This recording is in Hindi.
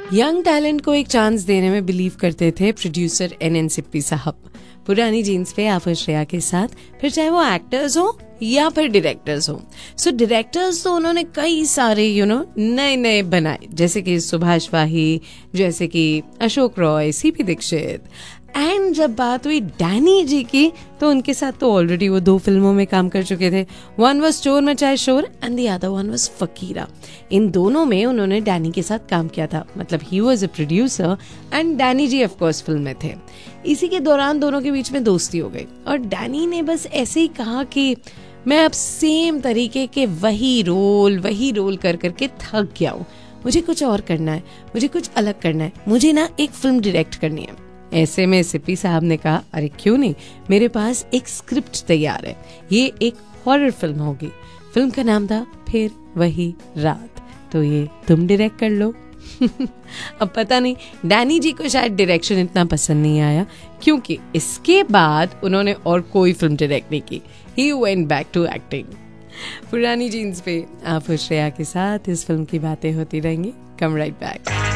यंग टैलेंट को एक चांस देने में बिलीव करते थे प्रोड्यूसर NN सिप्पी साहब। पुरानी जीन्स पे आप श्रेया के साथ, फिर चाहे वो एक्टर्स हो या फिर डायरेक्टर्स हो। सो डायरेक्टर्स तो उन्होंने कई सारे नए नए बनाए, जैसे कि सुभाष वाही, जैसे कि अशोक रॉय, CP दीक्षित। एंड जब बात हुई डैनी जी की, तो उनके साथ तो ऑलरेडी वो 2 फिल्मों में काम कर चुके थे। वन वाज चोर मचाए शोर and the other one was फकीरा। इन दोनों में उन्होंने डैनी के साथ काम किया था, मतलब he was a producer and Danny ji of course film में थे। इसी के दौरान दोनों के बीच में दोस्ती हो गई और डैनी ने बस ऐसे ही कहा कि मैं अब सेम तरीके के वही रोल कर करके थक गया हूँ, मुझे कुछ और करना है, मुझे कुछ अलग करना है, मुझे ना एक फिल्म डायरेक्ट करनी है। ऐसे में सिप्पी साहब ने कहा, अरे क्यों नहीं, मेरे पास एक स्क्रिप्ट तैयार है, ये एक हॉरर फिल्म होगी। फिल्म का नाम था फिर वही रात, तो ये तुम डायरेक्ट कर लो। अब पता नहीं डैनी जी को शायद डायरेक्शन इतना पसंद नहीं आया, क्योंकि इसके बाद उन्होंने और कोई फिल्म डायरेक्ट नहीं की। He went back to acting. पुरानी जीन्स पे आप श्रेया के साथ इस फिल्म की बातें होती रहेंगी। कम राइट बैक।